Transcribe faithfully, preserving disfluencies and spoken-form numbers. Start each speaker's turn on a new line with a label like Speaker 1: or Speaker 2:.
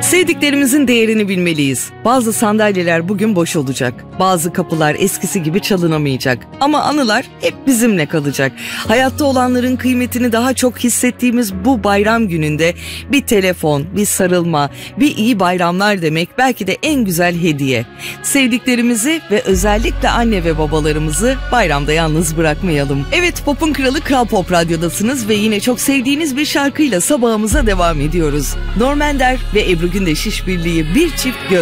Speaker 1: Sevdiklerimizin değerini bilmeliyiz. Bazı sandalyeler bugün boş olacak. Bazı kapılar eskisi gibi çalınamayacak. Ama anılar hep bizimle kalacak. Hayatta olanların kıymetini daha çok hissettiğimiz bu bayram gününde bir telefon, bir sarılma, bir iyi bayramlar demek belki de en güzel hediye. Sevdiklerimizi ve özellikle anne ve babalarımızı bayramda yalnız bırakmayalım. Evet, Pop'un Kralı Kral Pop Radyo'dasınız ve yine çok sevdiğiniz bir şarkıyla sabahımıza devam ediyoruz. Norm Ender ve Ebru Gündeş işbirliği Bir Çift Göz.